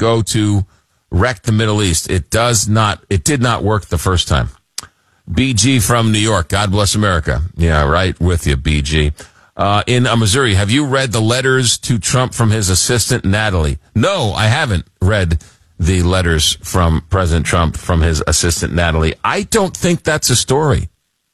go to wreck the Middle East. It did not work the first time. BG from New York. God bless America. Yeah, right with you, BG. In Missouri, have you read the letters to Trump from his assistant, Natalie? No, I haven't read the letters from President Trump from his assistant, Natalie. I don't think that's a story.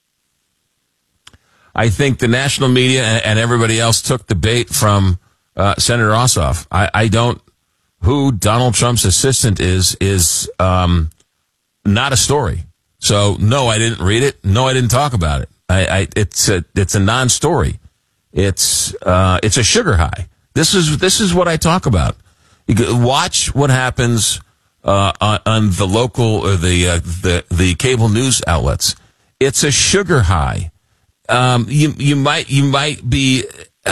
I think the national media and everybody else took the bait from Senator Ossoff. I don't. Who Donald Trump's assistant is not a story. So no, I didn't read it. No, I didn't talk about it. It's a non-story. It's a sugar high. This is what I talk about. You watch what happens on the local or the cable news outlets. It's a sugar high. You might be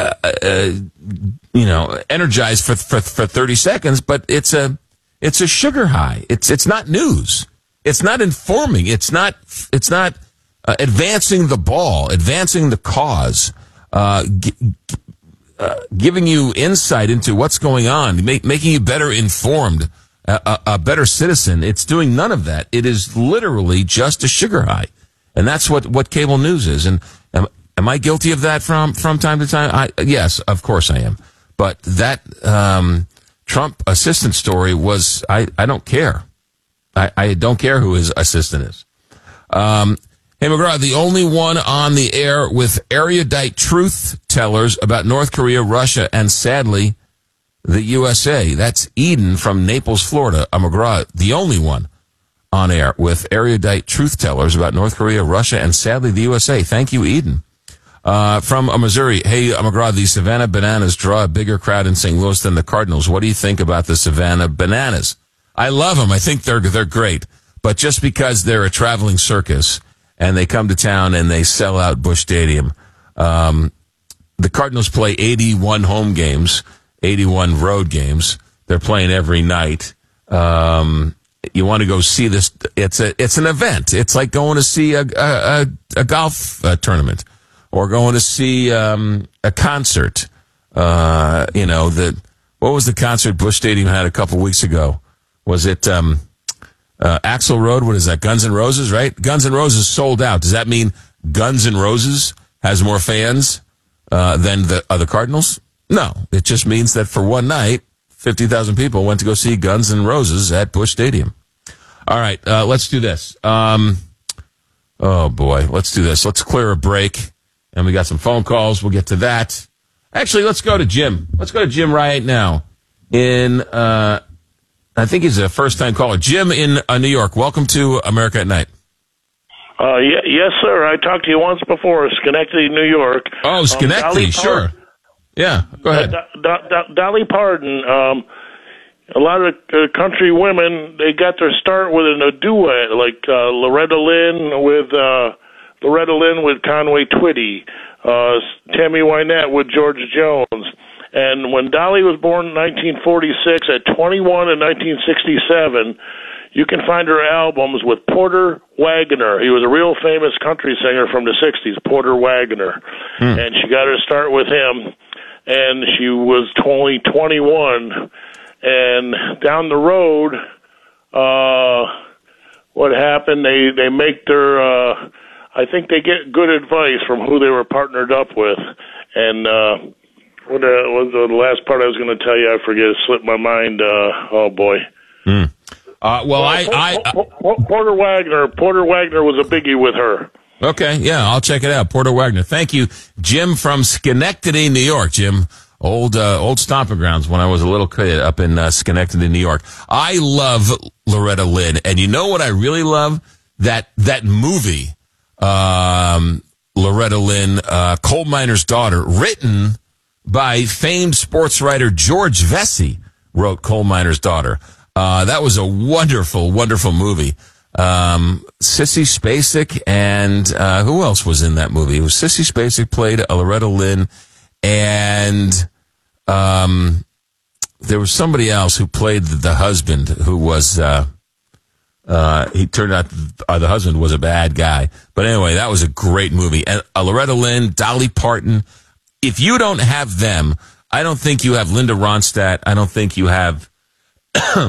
energized for 30 seconds, but it's a sugar high. It's not news. It's not informing. It's not advancing the ball, advancing the cause, giving you insight into what's going on, making you better informed, a better citizen. It's doing none of that. It is literally just a sugar high. And that's what cable news is. And am I guilty of that from time to time? Yes, of course I am. But that Trump assistant story was, I don't care. I don't care who his assistant is. Hey, McGraw, the only one on the air with erudite truth tellers about North Korea, Russia, and sadly, the USA. That's Eden from Naples, Florida. McGraw, the only one on air with erudite truth tellers about North Korea, Russia, and sadly, the USA. Thank you, Eden. From Missouri, hey, McGraw, the Savannah Bananas draw a bigger crowd in St. Louis than the Cardinals. What do you think about the Savannah Bananas? I love them. I think they're great. But just because they're a traveling circus and they come to town and they sell out Busch Stadium, the Cardinals play 81 home games, 81 road games. They're playing every night. You want to go see this? It's an event. It's like going to see a golf tournament or going to see a concert. What was the concert Busch Stadium had a couple weeks ago? Was it Axl Road? What is that? Guns N' Roses, right? Guns N' Roses sold out. Does that mean Guns N' Roses has more fans than the other Cardinals? No. It just means that for one night, 50,000 people went to go see Guns N' Roses at Busch Stadium. All right, let's do this. Oh, boy, let's do this. Let's clear a break. And we got some phone calls. We'll get to that. Actually, let's go to Jim. Let's go to Jim right now in... I think he's a first-time caller. Jim in New York. Welcome to America at Night. Yes, sir. I talked to you once before, Schenectady, New York. Oh, Schenectady, sure. Yeah, go ahead. Dolly Parton. A lot of country women, they got their start with a duet, like Loretta Lynn with Conway Twitty, Tammy Wynette with George Jones. And when Dolly was born in 1946, at 21 in 1967, you can find her albums with Porter Wagoner. He was a real famous country singer from the 60s, Porter Wagoner. And she got her start with him, and she was only 21. And down the road, what happened, they make their, I think they get good advice from who they were partnered up with. And, what was the last part I was going to tell you? I forget. It slipped my mind. Oh, boy. Porter Wagoner was a biggie with her. Okay, yeah, I'll check it out. Porter Wagoner. Thank you, Jim from Schenectady, New York. Jim, old stomping grounds when I was a little kid up in Schenectady, New York. I love Loretta Lynn, and you know what I really love? That movie, Loretta Lynn, Coal Miner's Daughter, written by famed sports writer George Vesey, wrote Coal Miner's Daughter. That was a wonderful, wonderful movie. Sissy Spacek and who else was in that movie? It was Sissy Spacek played Loretta Lynn, and there was somebody else who played the husband who was he turned out the husband was a bad guy. But anyway, that was a great movie. And Loretta Lynn, Dolly Parton. If you don't have them, I don't think you have Linda Ronstadt. I don't think you have